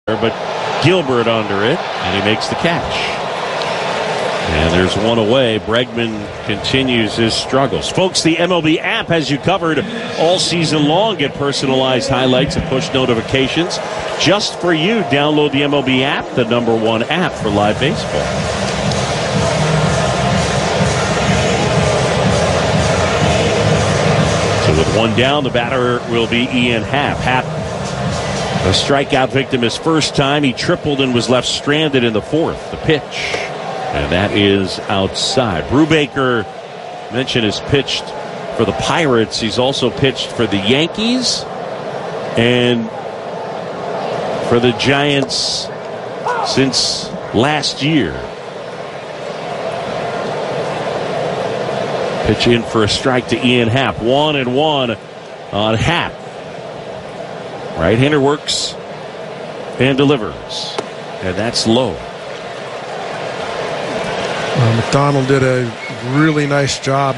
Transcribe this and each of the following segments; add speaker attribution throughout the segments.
Speaker 1: but Gilbert under it, and he makes the catch. And there's one away. Bregman continues his struggles. Folks, the MLB app has you covered all season long. Get personalized highlights and push notifications just for you. Download the MLB app, the #1 app for live baseball. So with one down, the batter will be Ian Happ. Happ, a strikeout victim his first time. He tripled and was left stranded in the fourth. The pitch. And that is outside. Brubaker, mentioned, has pitched for the Pirates. He's also pitched for the Yankees and for the Giants since last year. Pitch in for a strike to Ian Happ. 1-1 on Happ. Right-hander works and delivers. And that's low.
Speaker 2: McDonald did a really nice job.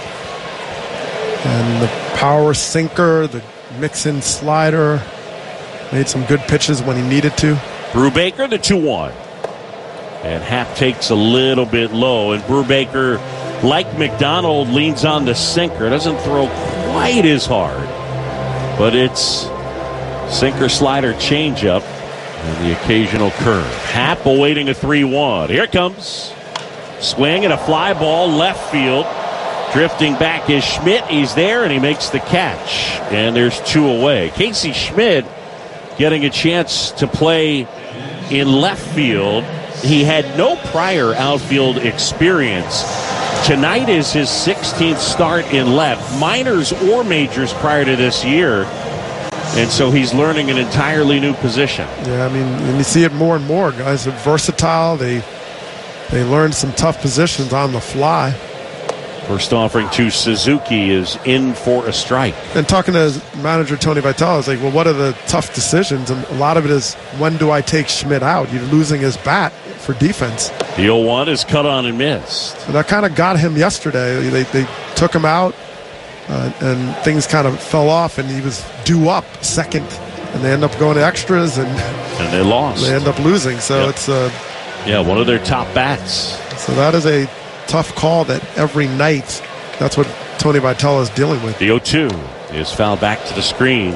Speaker 2: And the power sinker, the mix-in slider, made some good pitches when he needed to.
Speaker 1: Brubaker, the 2-1. And Happ takes a little bit low. And Brubaker, like McDonald, leans on the sinker. Doesn't throw quite as hard. But it's sinker, slider, changeup, and the occasional curve. Happ awaiting a 3-1. Here it comes. Swing and a fly ball left field. Drifting back is Schmidt. He's there, and he makes the catch. And there's two away. Casey Schmidt getting a chance to play in left field. He had no prior outfield experience. Tonight is his 16th start in left, minors or majors prior to this year. And so he's learning an entirely new position.
Speaker 2: Yeah, I mean, and you see it more and more. Guys are versatile. They learn some tough positions on the fly.
Speaker 1: First offering to Suzuki is in for a strike.
Speaker 2: And talking to his manager, Tony Vitello, I was like, well, what are the tough decisions? And a lot of it is, when do I take Schmidt out? You're losing his bat for defense.
Speaker 1: The 0-1 is cut on and missed.
Speaker 2: And that kind of got him yesterday. They took him out, and things kind of fell off, and he was due up second. And they end up going to extras, and
Speaker 1: they lost.
Speaker 2: They end up losing. So it's
Speaker 1: one of their top bats.
Speaker 2: So that is a tough call that every night, that's what Tony Vitello is dealing with.
Speaker 1: The 0-2 is fouled back to the screen.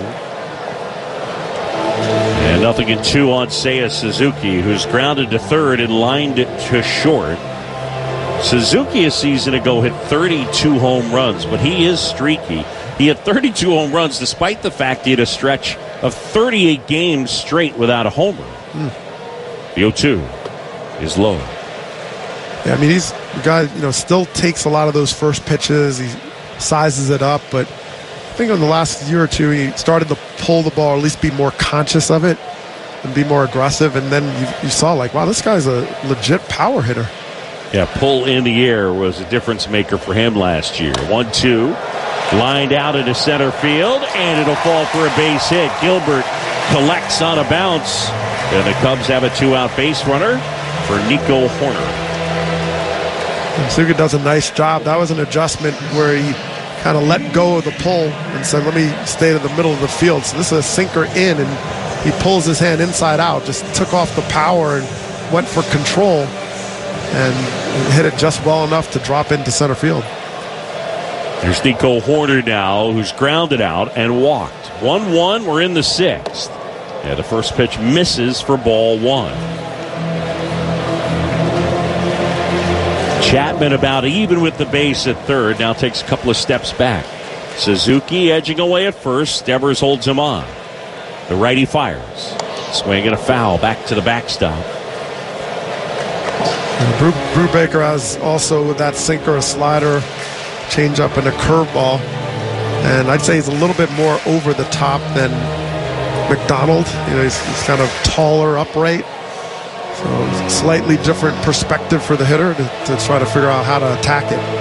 Speaker 1: And 0-2 on Seiya Suzuki, who's grounded to third and lined to short. Suzuki a season ago hit 32 home runs, but he is streaky. He had 32 home runs despite the fact he had a stretch of 38 games straight without a homer. The 0-2 is low.
Speaker 2: Yeah, I mean, he's the guy, still takes a lot of those first pitches. He sizes it up, but I think in the last year or two, he started to pull the ball, or at least be more conscious of it and be more aggressive. And then you saw, wow, this guy's a legit power hitter.
Speaker 1: Yeah, pull in the air was a difference maker for him last year. 1-2, lined out into center field, and it'll fall for a base hit. Gilbert collects on a bounce, and the Cubs have a 2-out base runner for Nico Hoerner.
Speaker 2: Suga does a nice job. That was an adjustment where he kind of let go of the pull and said, let me stay to the middle of the field. So this is a sinker in, and he pulls his hand inside out, just took off the power and went for control and hit it just well enough to drop into center field.
Speaker 1: There's Nico Hoerner now, who's grounded out and walked. 1-1, we're in the sixth. Yeah, the first pitch misses for ball one. Chapman about even with the base at third. Now takes a couple of steps back. Suzuki edging away at first. Devers holds him on. The righty fires. Swing and a foul back to the backstop.
Speaker 2: Brubaker has also with that sinker, a slider, changeup, and a curveball. And I'd say he's a little bit more over the top than McDonald. He's kind of taller, upright. So slightly different perspective for the hitter to try to figure out how to attack it.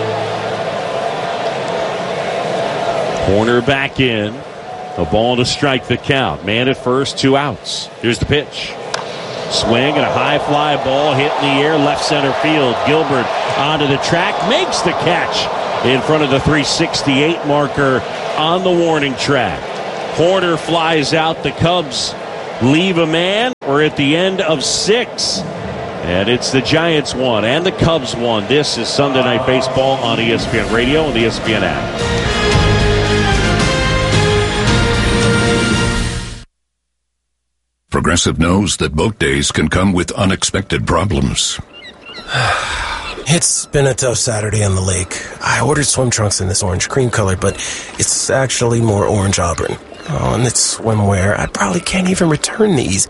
Speaker 1: Hoerner back in. A ball to strike the count. Man at first, 2 outs. Here's the pitch. Swing and a high fly ball hit in the air, left center field. Gilbert onto the track, makes the catch in front of the 368 marker on the warning track. Hoerner flies out. The Cubs leave a man. We're at the end of 6. And it's the Giants 1 and the Cubs 1. This is Sunday Night Baseball on ESPN Radio and the ESPN app.
Speaker 3: Progressive knows that boat days can come with unexpected problems.
Speaker 4: It's been a tough Saturday on the lake. I ordered swim trunks in this orange cream color, but it's actually more orange auburn. Oh, and it's swimwear. I probably can't even return these.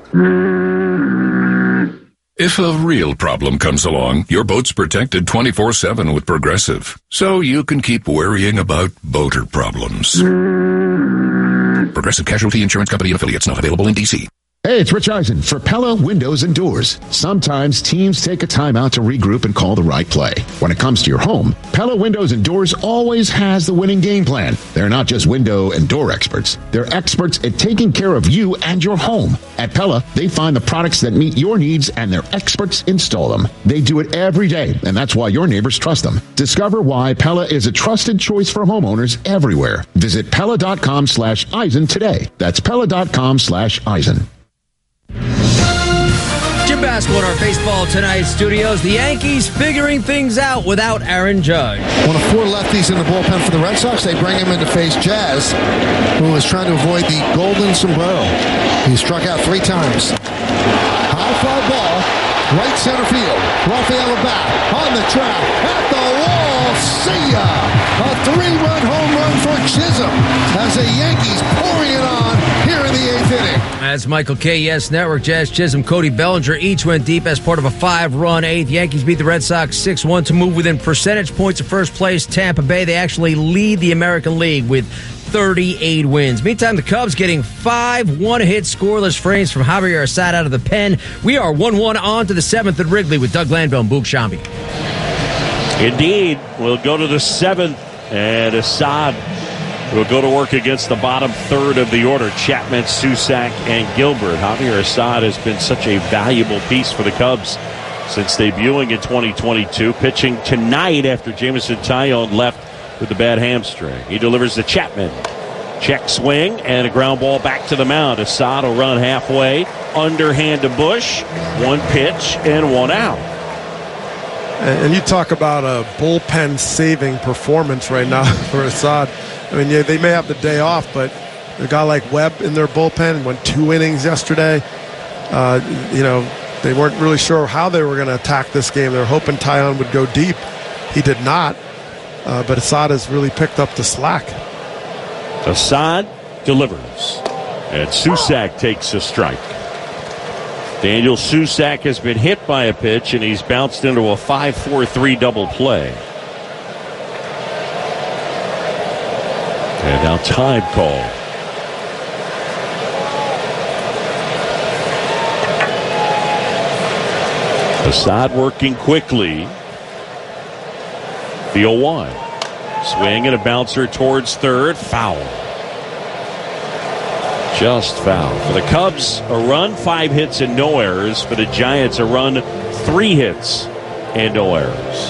Speaker 3: If a real problem comes along, your boat's protected 24/7 with Progressive, so you can keep worrying about boater problems. Progressive Casualty Insurance Company and affiliates, not available in D.C.
Speaker 5: Hey, it's Rich Eisen for Pella Windows and Doors. Sometimes teams take a time out to regroup and call the right play. When it comes to your home, Pella Windows and Doors always has the winning game plan. They're not just window and door experts. They're experts at taking care of you and your home. At Pella, they find the products that meet your needs and their experts install them. They do it every day, and that's why your neighbors trust them. Discover why Pella is a trusted choice for homeowners everywhere. Visit Pella.com/Eisen today. That's Pella.com/Eisen.
Speaker 6: Jim Basketball in our Baseball Tonight studios. The Yankees figuring things out without Aaron Judge.
Speaker 7: One of 4 lefties in the bullpen for the Red Sox. They bring him in to face Jazz, who was trying to avoid the golden sombrero. He struck out 3 times. High fly ball, right center field. Rafael Abat on the track, at the wall. See ya! A 3-run home run for Chisholm as the Yankees pouring it on here in the 8th inning.
Speaker 6: That's Michael K. Yes Network. Jazz Chisholm, Cody Bellinger each went deep as part of a 5-run 8th. Yankees beat the Red Sox 6-1 to move within percentage points of first place. Tampa Bay, they actually lead the American League with 38 wins. Meantime, the Cubs getting 5 one-hit scoreless frames from Javier Assad out of the pen. We are 1-1 on to the 7th at Wrigley with Doug Glanville and Boog Shambi.
Speaker 1: Indeed, we'll go to the 7th, and Assad will go to work against the bottom third of the order. Chapman, Susac, and Gilbert. Javier Assad has been such a valuable piece for the Cubs since debuting in 2022. Pitching tonight after Jameson Taillon left with the bad hamstring. He delivers to Chapman. Check swing and a ground ball back to the mound. Assad will run halfway. Underhand to Bush. 1 pitch and 1 out.
Speaker 2: And you talk about a bullpen saving performance right now for Assad. I mean, yeah, they may have the day off, but a guy like Webb in their bullpen went 2 innings yesterday. They weren't really sure how they were going to attack this game. They were hoping Taillon would go deep. He did not. But Assad has really picked up the slack.
Speaker 1: Assad delivers. And Susac takes a strike. Daniel Susac has been hit by a pitch, and he's bounced into a 5-4-3 double play. And now time call. Assad working quickly. The 0-1. Swing and a bouncer towards third. Foul. Just foul. For the Cubs, a run, 5 hits, and no errors. For the Giants, a run, 3 hits, and no errors.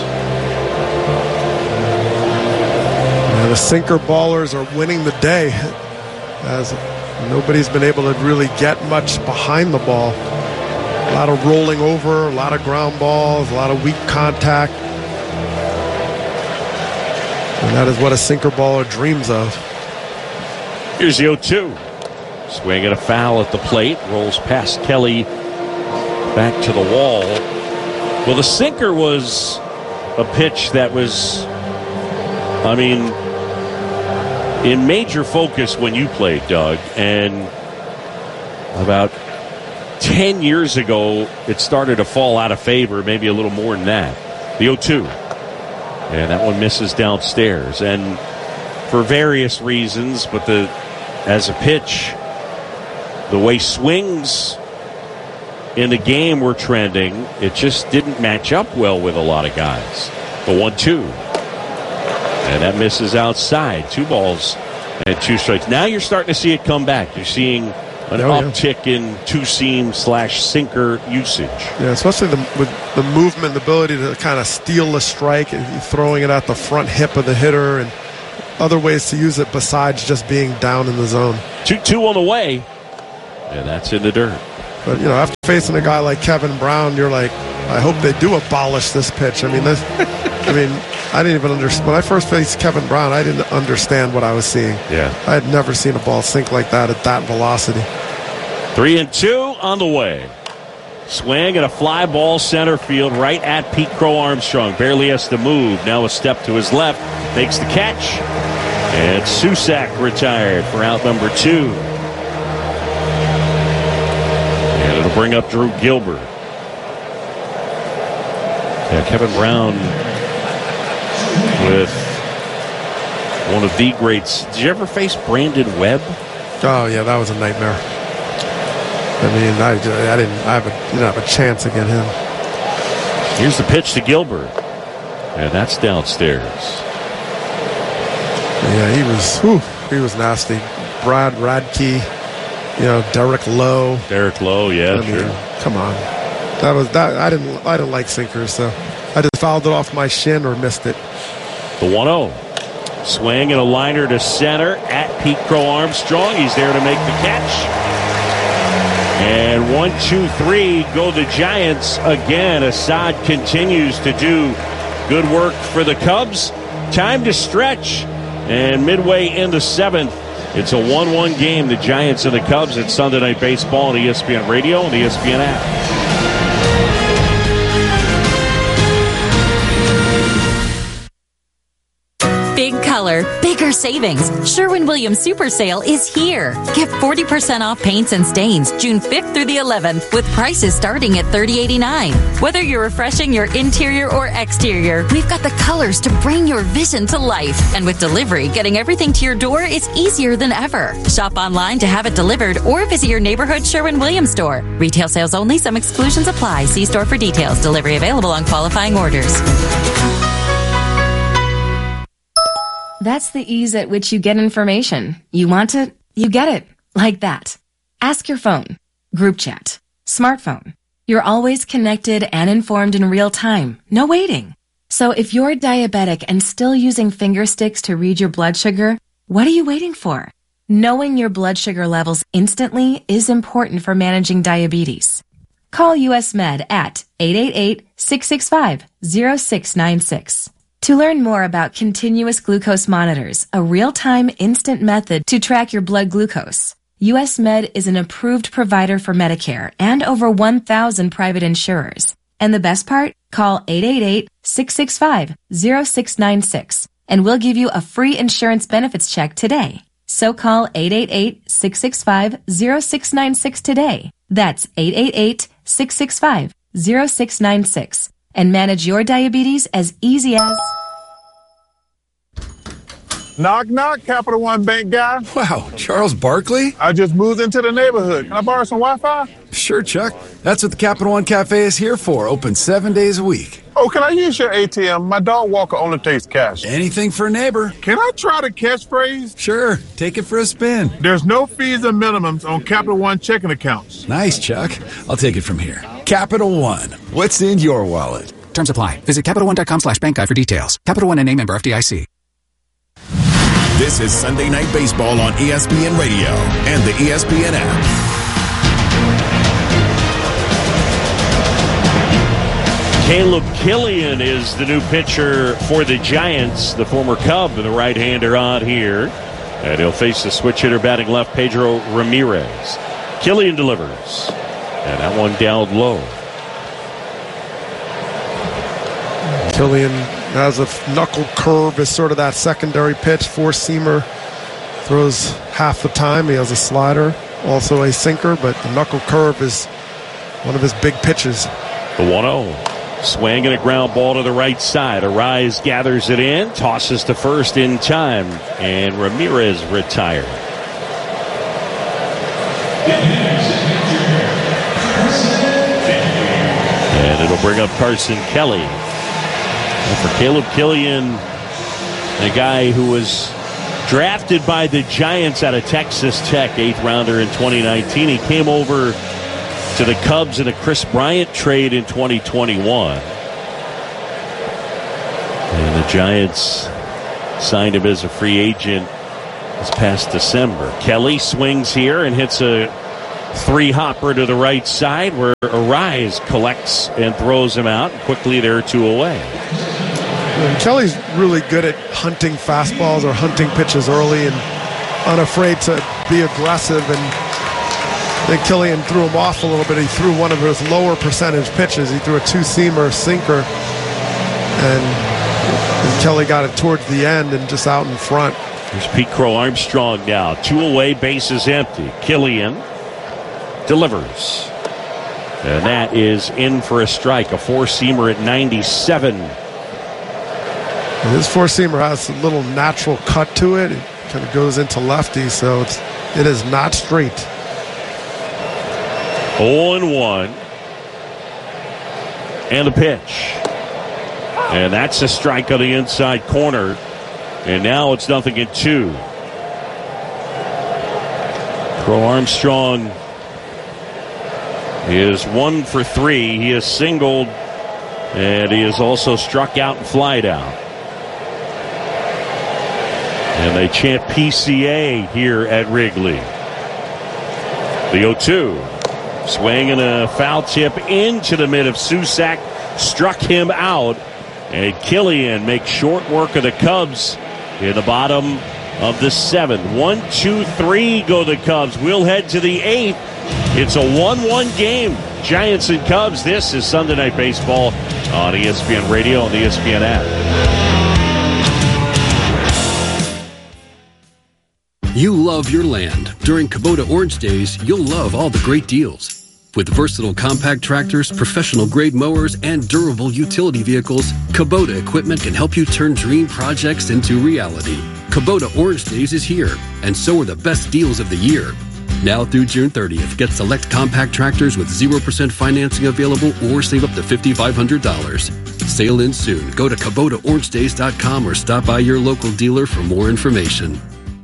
Speaker 2: And the sinker ballers are winning the day, as nobody's been able to really get much behind the ball. A lot of rolling over, a lot of ground balls, a lot of weak contact. And that is what a sinker baller dreams of.
Speaker 1: Here's the 0-2. Swing and a foul at the plate. Rolls past Kelly back to the wall. Well, the sinker was a pitch that was, in major focus when you played, Doug. And about 10 years ago, it started to fall out of favor, maybe a little more than that. The 0-2. And that one misses downstairs. And for various reasons, but as a pitch, the way swings in the game were trending, it just didn't match up well with a lot of guys. The 1-2. And that misses outside. 2 balls and 2 strikes. Now you're starting to see it come back. You're seeing an uptick in 2-seam/sinker usage.
Speaker 2: Yeah, especially with the movement, the ability to kind of steal the strike and throwing it at the front hip of the hitter, and other ways to use it besides just being down in the zone.
Speaker 1: 2-2 on the way. And that's in the dirt.
Speaker 2: But, after facing a guy like Kevin Brown, you're like, I hope they do abolish this pitch. I didn't even understand. When I first faced Kevin Brown, I didn't understand what I was seeing.
Speaker 1: Yeah.
Speaker 2: I had never seen a ball sink like that at that velocity.
Speaker 1: 3-2 on the way. Swing and a fly ball center field right at Pete Crow Armstrong. Barely has to move. Now a step to his left. Makes the catch. And Susac retired for out number 2. And it'll bring up Drew Gilbert. Yeah, Kevin Brown with one of the greats. Did you ever face Brandon Webb?
Speaker 2: Oh, yeah, that was a nightmare. I didn't have a chance against him.
Speaker 1: Here's the pitch to Gilbert. And that's downstairs.
Speaker 2: Yeah, he was nasty. Brad Radke, Derek Lowe.
Speaker 1: Derek Lowe, yeah, sure.
Speaker 2: Come on. I didn't like sinkers, so I just fouled it off my shin or missed it.
Speaker 1: The 1-0. Swing and a liner to center at Pete Crow Armstrong. He's there to make the catch. And 1-2-3 go the Giants again. Assad continues to do good work for the Cubs. Time to stretch. And midway in the 7th, it's a 1-1 game. The Giants and the Cubs. It's Sunday Night Baseball on ESPN Radio and the ESPN app.
Speaker 8: Big color, bigger savings. Sherwin-Williams Super Sale is here. Get 40% off paints and stains June 5th through the 11th with prices starting at $30.89. Whether you're refreshing your interior or exterior, we've got the colors to bring your vision to life. And with delivery, getting everything to your door is easier than ever. Shop online to have it delivered or visit your neighborhood Sherwin-Williams store. Retail sales only. Some exclusions apply. See store for details. Delivery available on qualifying orders.
Speaker 9: That's the ease at which you get information. You want it, you get it. Like that. Ask your phone. Group chat. Smartphone. You're always connected and informed in real time. No waiting. So if you're diabetic and still using finger sticks to read your blood sugar, what are you waiting for? Knowing your blood sugar levels instantly is important for managing diabetes. Call US Med at 888-665-0696. To learn more about continuous glucose monitors, a real-time instant method to track your blood glucose, US Med is an approved provider for Medicare and over 1,000 private insurers. And the best part? Call 888-665-0696 and we'll give you a free insurance benefits check today. So call 888-665-0696 today. That's 888-665-0696. And manage your diabetes as easy as...
Speaker 10: Knock, knock, Capital One Bank guy.
Speaker 11: Wow, Charles Barkley?
Speaker 10: I just moved into the neighborhood. Can I borrow some Wi-Fi?
Speaker 11: Sure, Chuck. That's what the Capital One Cafe is here for, open 7 days a week.
Speaker 10: Oh, can I use your ATM? My dog walker only takes cash.
Speaker 11: Anything for a neighbor.
Speaker 10: Can I try the catchphrase?
Speaker 11: Sure, take it for a spin.
Speaker 10: There's no fees and minimums on Capital One checking accounts.
Speaker 11: Nice, Chuck. I'll take it from here. Capital One. What's in your wallet?
Speaker 12: Terms apply. Visit CapitalOne.com/bank guide for details. Capital One NA, member FDIC.
Speaker 13: This is Sunday Night Baseball on ESPN Radio and the ESPN app.
Speaker 1: Caleb Killian is the new pitcher for the Giants, the former Cub, and the right-hander on here. And he'll face the switch hitter batting left, Pedro Ramirez. Killian delivers. And that one down low.
Speaker 2: Killian has a knuckle curve as sort of that secondary pitch. Four-seamer throws half the time. He has a slider, also a sinker, but the knuckle curve is one of his big pitches.
Speaker 1: The 1-0. Swing and a ground ball to the right side. Arise gathers it in, tosses to first in time, and Ramirez retired. And it'll bring up Carson Kelly. And for Caleb Killian, a guy who was drafted by the Giants out of Texas Tech, 8th rounder in 2019. He came over to the Cubs in a Chris Bryant trade in 2021. And the Giants signed him as a free agent this past December. Kelly swings here and hits a 3 hopper to the right side where Arise collects and throws him out. Quickly, they're 2 away.
Speaker 2: And Kelly's really good at hunting fastballs or hunting pitches early and unafraid to be aggressive. And I think Killian threw him off a little bit. He threw one of his lower percentage pitches. He threw a 2-seamer sinker. And Kelly got it towards the end and just out in front.
Speaker 1: Here's Pete Crow-Armstrong now. 2 away, bases empty. Killian delivers. And that is in for a strike. A 4-seamer at 97.
Speaker 2: His 4-seamer has a little natural cut to it. It kind of goes into lefty, so it is not straight.
Speaker 1: 0-1. And a pitch. And that's a strike on the inside corner. And now it's 0-2. Crow-Armstrong is 1 for 3. He has singled, and he has also struck out and flied out. And they chant PCA here at Wrigley. The 0-2. Swing and a foul tip into the mid of Susac. Struck him out. And Killian makes short work of the Cubs in the bottom of the 7th. 1-2-3 go the Cubs. We'll head to the 8th. It's a 1-1 game. Giants and Cubs. This is Sunday Night Baseball on ESPN Radio and the ESPN app.
Speaker 14: You love your land. During Kubota Orange Days, you'll love all the great deals. With versatile compact tractors, professional-grade mowers, and durable utility vehicles, Kubota equipment can help you turn dream projects into reality. Kubota Orange Days is here, and so are the best deals of the year. Now through June 30th, get select compact tractors with 0% financing available or save up to $5,500. Sale ends soon. Go to KubotaOrangeDays.com or stop by your local dealer for more information.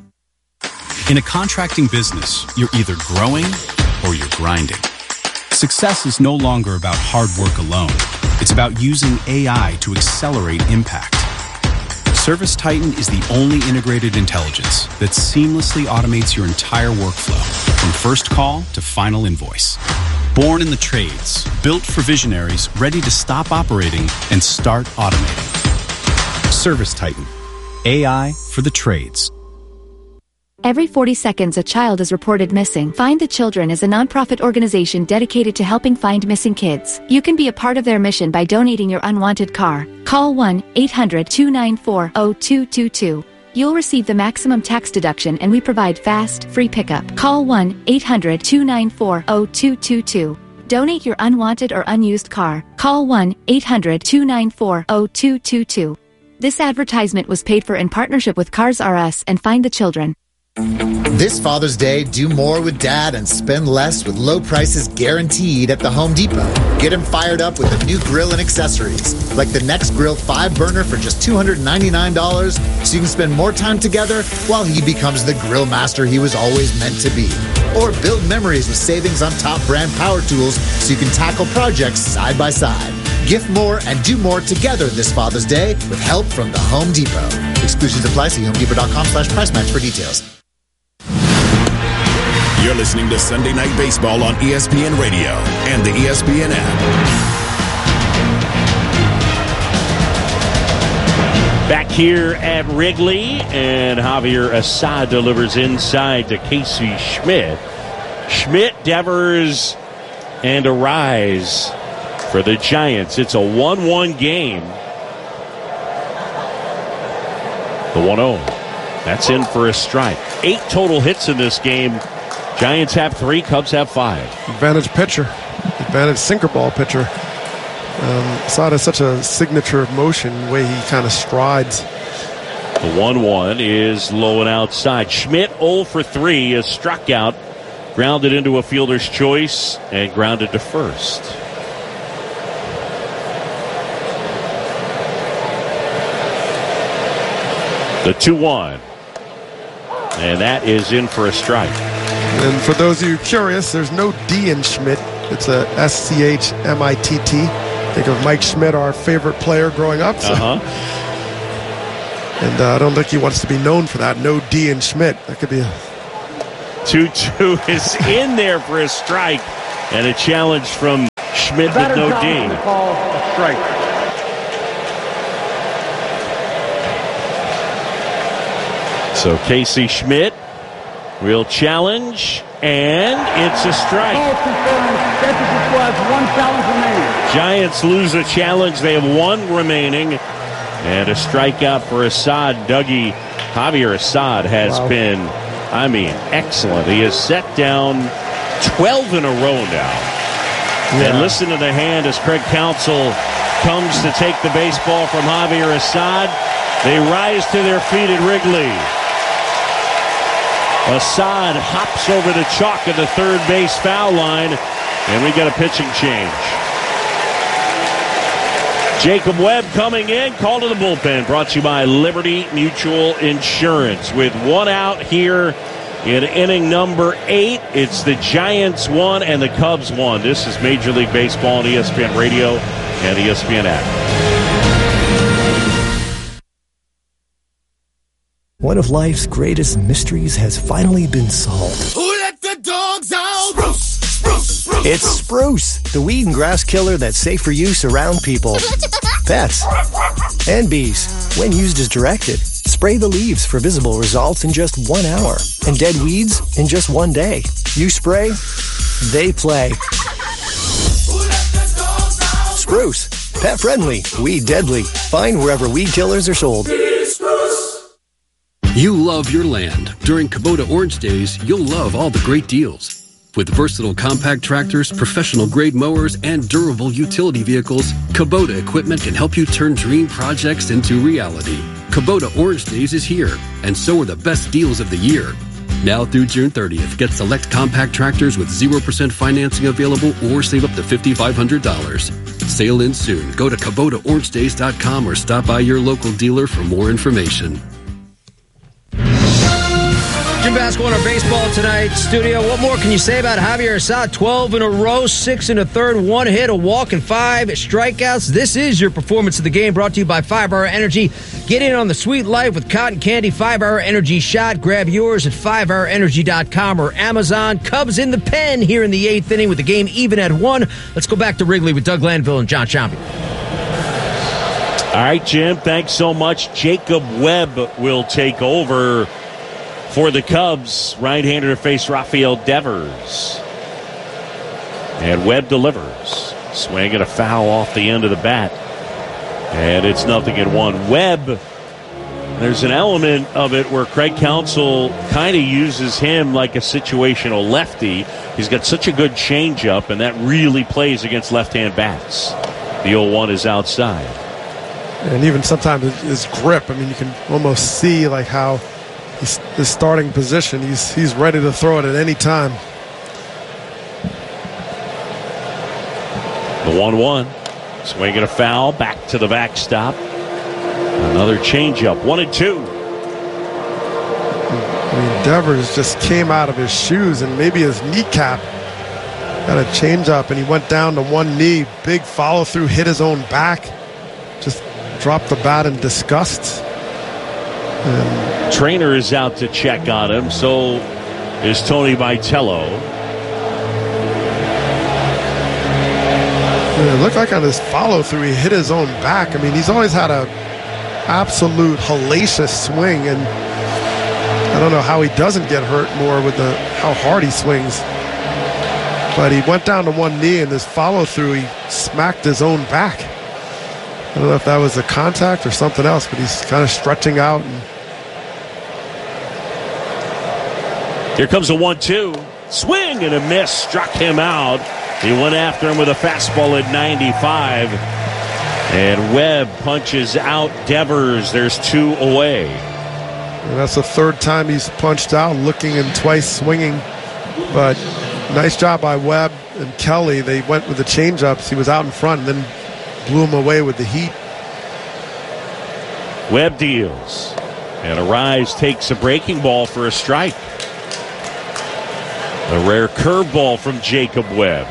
Speaker 15: In a contracting business, you're either growing or you're grinding. Success is no longer about hard work alone. It's about using AI to accelerate impact. ServiceTitan is the only integrated intelligence that seamlessly automates your entire workflow, from first call to final invoice. Born in the trades, built for visionaries ready to stop operating and start automating. ServiceTitan. AI for the trades.
Speaker 16: Every 40 seconds, a child is reported missing. Find the Children is a nonprofit organization dedicated to helping find missing kids. You can be a part of their mission by donating your unwanted car. Call 1-800-294-0222. You'll receive the maximum tax deduction, and we provide fast, free pickup. Call 1-800-294-0222. Donate your unwanted or unused car. Call 1-800-294-0222. This advertisement was paid for in partnership with Cars R Us and Find the Children.
Speaker 17: This Father's Day, do more with Dad and spend less with low prices guaranteed at the Home Depot. Get him fired up with a new grill and accessories, like the Next Grill 5-burner for just $299, so you can spend more time together while he becomes the grill master he was always meant to be. Or build memories with savings on top brand power tools so you can tackle projects side by side. Gift more and do more together this Father's Day with help from the Home Depot. Exclusions apply. See HomeDepot.com/price match for details.
Speaker 13: You're listening to Sunday Night Baseball on ESPN Radio and the ESPN app.
Speaker 1: Back here at Wrigley, and Javier Assad delivers inside to Casey Schmidt. Schmidt, Devers, and Arise for the Giants. It's a 1-1 game. The 1-0. That's in for a strike. 8 total hits in this game. Giants have 3, Cubs have 5.
Speaker 2: Advantage pitcher. Advantage sinker ball pitcher. Assad has such a signature motion, the way he kind of strides.
Speaker 1: The 1-1 is low and outside. Schmidt 0 for 3 is struck out, grounded into a fielder's choice, and grounded to first. The 2-1. And that is in for a strike.
Speaker 2: And for those of you curious, there's no D in Schmidt. It's a S-C-H-M-I-T-T. Think of Mike Schmidt, our favorite player growing up. So. And I don't think he wants to be known for that. No D in Schmidt. That could be
Speaker 1: 2-2 is in there for a strike, and a challenge from Schmidt with no D.
Speaker 18: Call a strike.
Speaker 1: So Casey Schmidt will challenge, and it's a strike.
Speaker 18: One challenge remaining.
Speaker 1: Giants lose a challenge. They have one remaining, and a strikeout for Assad. Dougie, Javier Assad has been, excellent. He has set down 12 in a row now. Yeah. And listen to the hand as Craig Counsell comes to take the baseball from Javier Assad. They rise to their feet at Wrigley. Assad hops over the chalk at the third base foul line, and we got a pitching change. Jacob Webb coming in, call to the bullpen, brought to you by Liberty Mutual Insurance. With one out here in inning number 8, it's the Giants 1 and the Cubs 1. This is Major League Baseball on ESPN Radio and ESPN app.
Speaker 19: One of life's greatest mysteries has finally been solved.
Speaker 13: Who let the dogs out? Spruce, spruce, spruce.
Speaker 19: It's Spruce, the weed and grass killer that's safe for use around people, pets, and bees. When used as directed, spray the leaves for visible results in just 1 hour, and dead weeds in just 1 day. You spray, they play. Spruce, pet friendly, weed deadly. Find wherever weed killers are sold.
Speaker 14: You love your land. During Kubota Orange Days, you'll love all the great deals. With versatile compact tractors, professional-grade mowers, and durable utility vehicles, Kubota equipment can help you turn dream projects into reality. Kubota Orange Days is here, and so are the best deals of the year. Now through June 30th, get select compact tractors with 0% financing available or save up to $5,500. Sale ends soon. Go to KubotaOrangeDays.com or stop by your local dealer for more information.
Speaker 6: Jim Vasco on our baseball tonight studio. What more can you say about Javier Assad? 12 in a row, 6 in a third, 1 hit, a walk, and 5 strikeouts. This is your performance of the game, brought to you by 5-Hour Energy. Get in on the sweet life with cotton candy 5-Hour Energy shot. Grab yours at 5hourenergy.com or Amazon. Cubs in the pen here in the 8th inning with the game even at 1. Let's go back to Wrigley with Doug Glanville and John Sciambi.
Speaker 1: All right, Jim, thanks so much. Jacob Webb will take over for the Cubs. Right-hander to face Rafael Devers. And Webb delivers. Swing and a foul off the end of the bat. And it's 0-1. Webb, there's an element of it where Craig Counsell kind of uses him like a situational lefty. He's got such a good changeup, and that really plays against left-hand bats. The 0-1 is outside.
Speaker 2: And even sometimes his grip, you can almost see like how his starting position, he's ready to throw it at any time.
Speaker 1: The 1-1. Swinging a foul, back to the backstop. Another changeup, 1-2.
Speaker 2: Devers just came out of his shoes, and maybe his kneecap got a changeup, and he went down to one knee. Big follow through, hit his own back. Just dropped the bat in disgust.
Speaker 1: Trainer is out to check on him, so is Tony Vitello.
Speaker 2: It looked like on his follow-through, he hit his own back. He's always had a absolute hellacious swing, and I don't know how he doesn't get hurt more with how hard he swings. But he went down to one knee, and his follow-through, he smacked his own back. I don't know if that was a contact or something else, but he's kind of stretching out.
Speaker 1: Here comes a 1-2. Swing and a miss. Struck him out. He went after him with a fastball at 95. And Webb punches out Devers. There's 2 away.
Speaker 2: And that's the third time he's punched out, looking and twice swinging. But nice job by Webb and Kelly. They went with the changeups. He was out in front and then blew him away with the heat.
Speaker 1: Webb deals. And Arise takes a breaking ball for a strike. A rare curveball from Jacob Webb.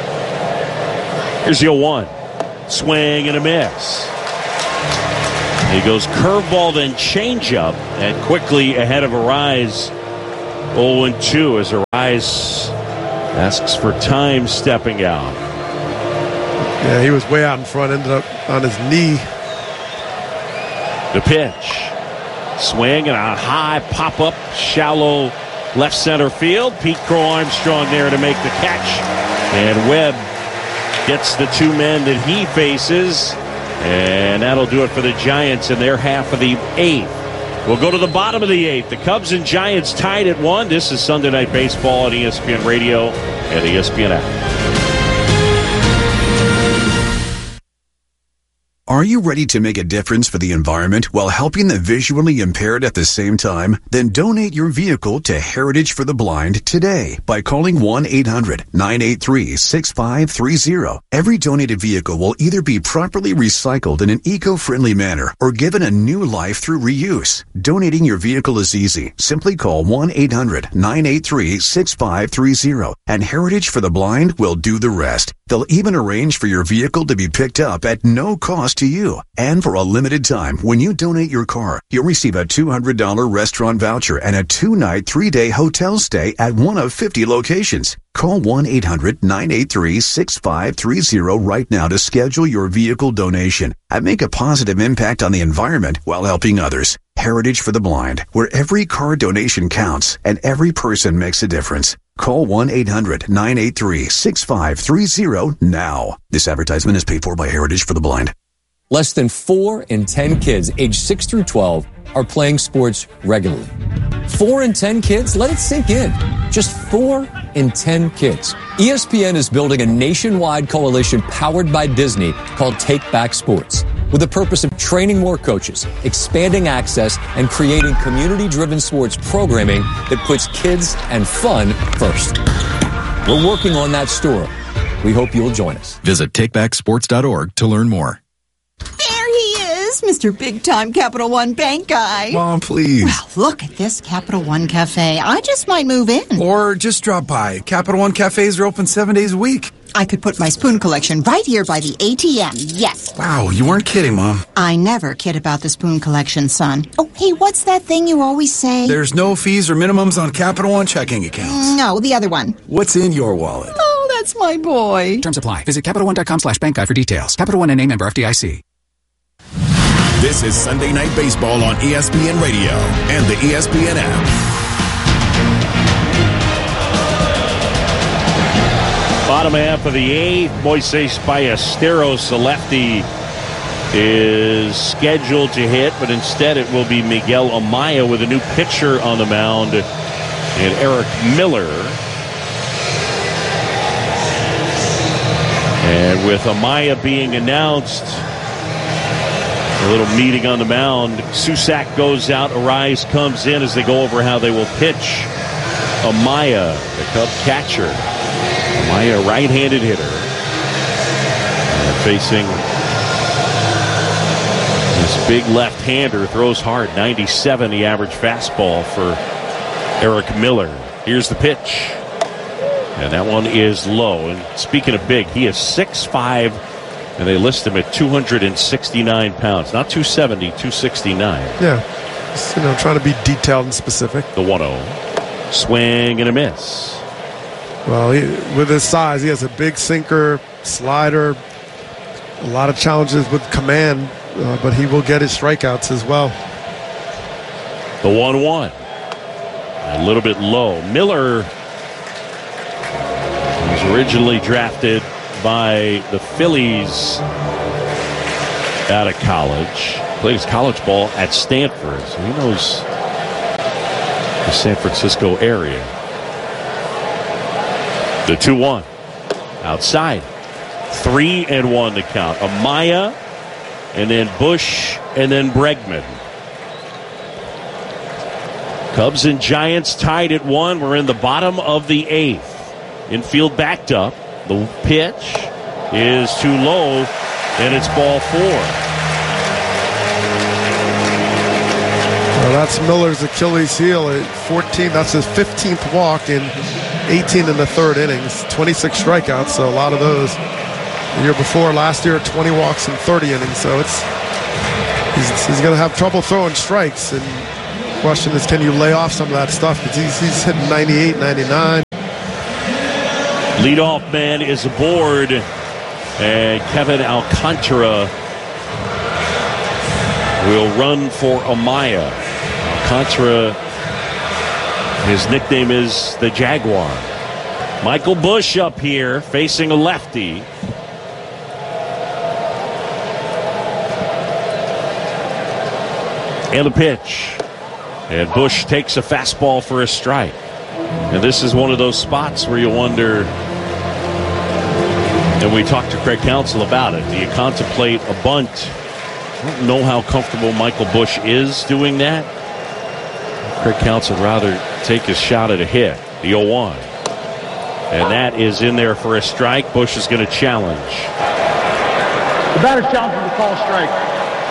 Speaker 1: Here's the 0-1. Swing and a miss. He goes curveball, then changeup, and quickly ahead of Arise. 0-2 as Arise asks for time stepping out.
Speaker 2: Yeah, he was way out in front, ended up on his knee.
Speaker 1: The pitch. Swing and a high pop-up, shallow left center field. Pete Crow Armstrong there to make the catch. And Webb gets the two men that he faces. And that'll do it for the Giants in their half of the eighth. We'll go to the bottom of the eighth. The Cubs and Giants tied at 1. This is Sunday Night Baseball on ESPN Radio and ESPN app.
Speaker 20: Are you ready to make a difference for the environment while helping the visually impaired at the same time? Then donate your vehicle to Heritage for the Blind today by calling 1-800-983-6530. Every donated vehicle will either be properly recycled in an eco-friendly manner or given a new life through reuse. Donating your vehicle is easy. Simply call 1-800-983-6530 and Heritage for the Blind will do the rest. They'll even arrange for your vehicle to be picked up at no cost to you. And for a limited time, when you donate your car, you'll receive a $200 restaurant voucher and a 2-night, 3-day hotel stay at one of 50 locations. Call 1-800-983-6530 right now to schedule your vehicle donation and make a positive impact on the environment while helping others. Heritage for the Blind, where every car donation counts and every person makes a difference. Call 1-800-983-6530 now. This advertisement is paid for by Heritage for the Blind.
Speaker 21: Less than 4 in 10 kids aged 6 through 12 are playing sports regularly. 4 in 10 kids? Let it sink in. Just 4 in 10 kids. ESPN is building a nationwide coalition powered by Disney called Take Back Sports, with the purpose of training more coaches, expanding access, and creating community-driven sports programming that puts kids and fun first. We're working on that story. We hope you'll join us.
Speaker 22: Visit takebacksports.org to learn more.
Speaker 23: There he is, Mr. Big-Time Capital One Bank guy.
Speaker 11: Mom, please.
Speaker 23: Well, look at this Capital One Cafe. I just might move in.
Speaker 11: Or just drop by. Capital One Cafes are open 7 days a week.
Speaker 23: I could put my spoon collection right here by the ATM, yes.
Speaker 11: Wow, you weren't kidding, Mom.
Speaker 23: I never kid about the spoon collection, son. Oh, hey, what's that thing you always say?
Speaker 11: There's no fees or minimums on Capital One checking accounts.
Speaker 23: No, the other one.
Speaker 11: What's in your wallet?
Speaker 23: Oh, that's my boy.
Speaker 12: Terms apply. Visit CapitalOne.com/bank guide for details. Capital One NA, member FDIC.
Speaker 13: This is Sunday Night Baseball on ESPN Radio and the ESPN app.
Speaker 1: Bottom half of the eighth, Moises Ballesteros, the lefty, is scheduled to hit, but instead it will be Miguel Amaya with a new pitcher on the mound, and Eric Miller. And with Amaya being announced, a little meeting on the mound. Susac goes out. Arise comes in as they go over how they will pitch Amaya, the Cub catcher. Amaya, right-handed hitter. And facing this big left-hander. Throws hard. 97, the average fastball for Eric Miller. Here's the pitch. And that one is low. And speaking of big, he is 6'5", and they list him at 269 pounds. Not 270, 269.
Speaker 2: Yeah. Just, trying to be detailed and specific.
Speaker 1: The 1-0. Swing and a miss.
Speaker 2: Well, with his size, he has a big sinker, slider, a lot of challenges with command, but he will get his strikeouts as well.
Speaker 1: The 1-1. A little bit low. Miller was originally drafted by the Phillies out of college. Played his college ball at Stanford, so he knows the San Francisco area. The 2-1. Outside. 3-1 to count. Amaya, and then Bush, and then Bregman. Cubs and Giants tied at 1. We're in the bottom of the eighth. Infield backed up. The pitch is too low, and it's ball 4.
Speaker 2: Well, that's Miller's Achilles heel at 14. That's his 15th walk in 18 in the third innings. 26 strikeouts, so a lot of those. The year before, last year, 20 walks in 30 innings. So it's He's going to have trouble throwing strikes. And the question is, can you lay off some of that stuff? Because he's hitting 98, 99.
Speaker 1: Leadoff man is aboard. And Kevin Alcantara will run for Amaya. Alcantara, his nickname is the Jaguar. Michael Busch up here facing a lefty. And a pitch. And Busch takes a fastball for a strike. And this is one of those spots where you wonder, and we talked to Craig Counsell about it, do you contemplate a bunt? I don't know how comfortable Michael Busch is doing that. Craig Counsell would rather take his shot at a hit, the 0-1. And that is in there for a strike. Busch is going to challenge.
Speaker 18: The batter's challenging to call a strike.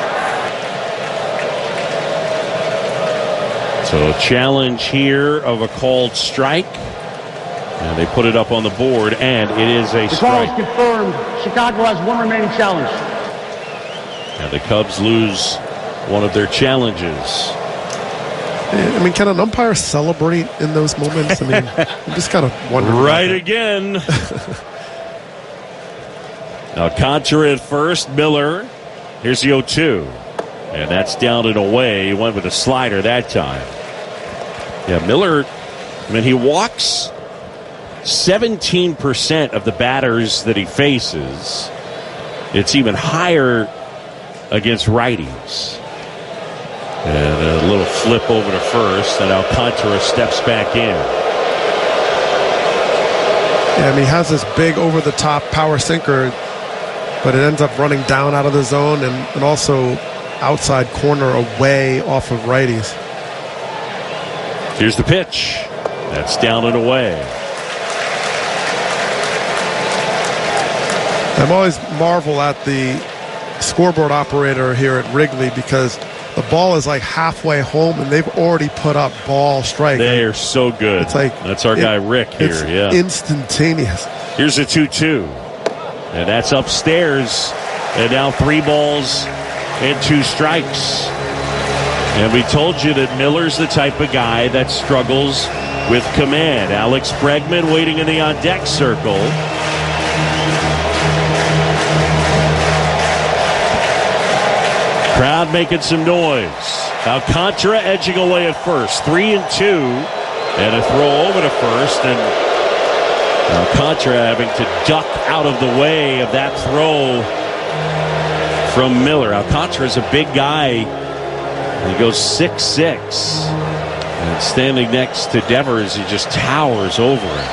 Speaker 1: So a challenge here of a called strike. And they put it up on the board, and it is a
Speaker 18: the call is
Speaker 1: strike.
Speaker 18: confirmed. Chicago has one remaining challenge.
Speaker 1: And the Cubs lose one of their challenges.
Speaker 2: I mean, can an umpire celebrate in those moments? I mean, I'm just kind of wondering.
Speaker 1: Right again. Alcantara at first. Miller. Here's the 0-2. And that's down and away. He went with a slider that time. Yeah, Miller, I mean, he walks 17% of the batters that he faces. It's even higher against righties. And a little flip over to first, and Alcantara steps back in.
Speaker 2: Yeah, I mean, he has this big over-the-top power sinker, but it ends up running down out of the zone and also outside corner away off of righties.
Speaker 1: Here's the pitch. That's down and away.
Speaker 2: I'm always marvel at the scoreboard operator here at Wrigley because the ball is like halfway home and they've already put up ball strike.
Speaker 1: They are so good.
Speaker 2: It's like
Speaker 1: that's our guy Rick here.
Speaker 2: It's
Speaker 1: yeah,
Speaker 2: instantaneous.
Speaker 1: Here's a 2-2, and that's upstairs. And now 3 balls and 2 strikes. And we told you that Miller's the type of guy that struggles with command. Alex Bregman waiting in the on-deck circle. Crowd making some noise. Alcantara edging away at first. 3-2. And a throw over to first. And Alcantara having to duck out of the way of that throw from Miller. Alcantara is a big guy. He goes 6'6". And standing next to Devers, he just towers over him.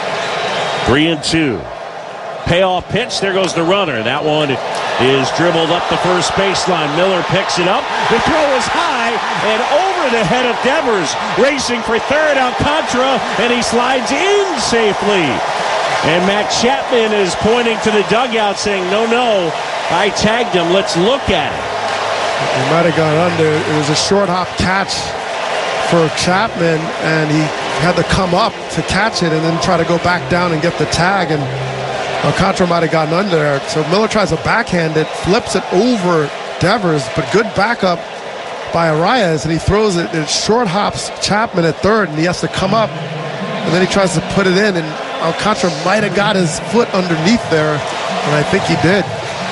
Speaker 1: 3-2. Payoff pitch. There goes the runner. That one is dribbled up the first baseline. Miller picks it up. The throw is high and over the head of Devers. Racing for third, Alcantara, and he slides in safely. And Matt Chapman is pointing to the dugout saying, no, I tagged him. Let's look at it.
Speaker 2: He might have gone under. It was a short hop catch for Chapman, and he had to come up to catch it and then try to go back down and get the tag. And Alcantara might have gotten under there. So Miller tries to backhand it, flips it over Devers, but good backup by Arias, and he throws it. It short hops Chapman at third, and he has to come up, and then he tries to put it in, and Alcantara might have got his foot underneath there, and I think he did.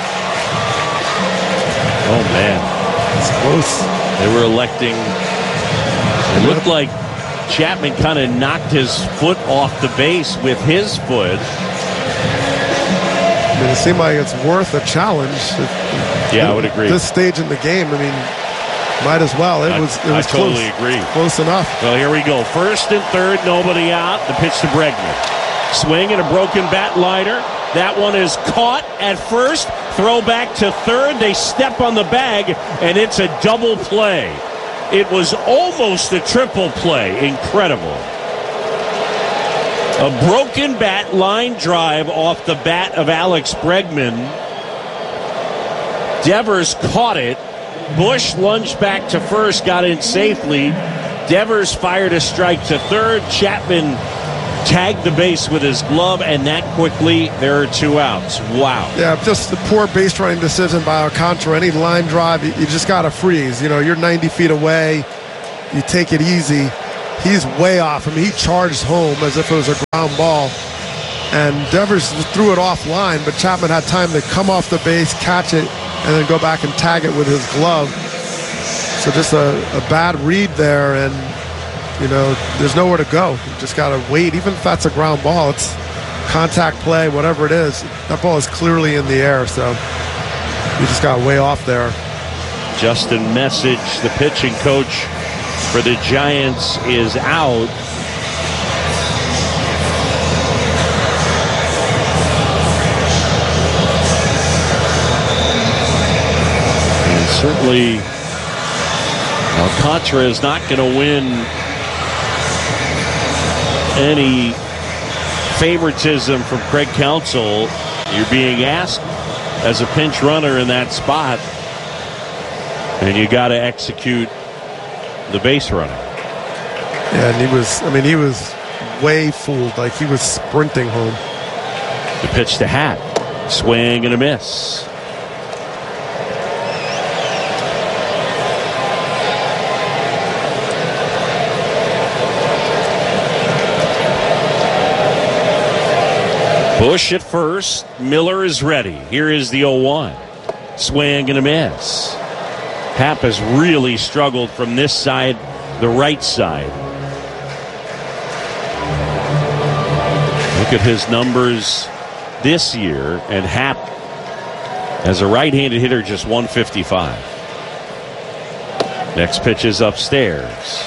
Speaker 1: Oh, man.
Speaker 2: It's close.
Speaker 1: They were electing. It looked like Chapman kind of knocked his foot off the base with his foot.
Speaker 2: I mean, it seemed like it's worth a challenge.
Speaker 1: Yeah, I would agree.
Speaker 2: This stage in the game, I mean, might as well. It was
Speaker 1: I
Speaker 2: close.
Speaker 1: totally agree.
Speaker 2: Close enough.
Speaker 1: Well, here we go. First and third, nobody out. The pitch to Bregman. Swing and a broken bat liner. That one is caught at first. Throw back to third. They step on the bag, and it's a double play. It was almost a triple play. Incredible. A broken bat line drive off the bat of Alex Bregman. Devers caught it. Busch lunged back to first, got in safely. Devers fired a strike to third. Chapman tagged the base with his glove, and that quickly there are 2 outs. Wow.
Speaker 2: Yeah, just the poor base running decision by Alcantara. Any line drive, you just got to freeze. You're 90 feet away. You take it easy. He's way off. I mean, he charged home as if it was a ground ball. And Devers threw it offline, but Chapman had time to come off the base, catch it, and then go back and tag it with his glove. So just a bad read there, and, there's nowhere to go. You just got to wait. Even if that's a ground ball, it's contact play, whatever it is. That ball is clearly in the air, so you just got way off there.
Speaker 1: Justin Message, the pitching coach for the Giants, is out. And certainly Alcantara is not going to win any favoritism from Craig Counsell. You're being asked as a pinch runner in that spot, and you got to execute the base runner.
Speaker 2: Yeah, and he was way fooled. Like, he was sprinting home.
Speaker 1: The pitch to Happ. Swing and a miss. Bush at first. Miller is ready. Here is the 0-1. Swing and a miss. Happ has really struggled from this side, the right side. Look at his numbers this year, and Happ, as a right-handed hitter, just 155. Next pitch is upstairs.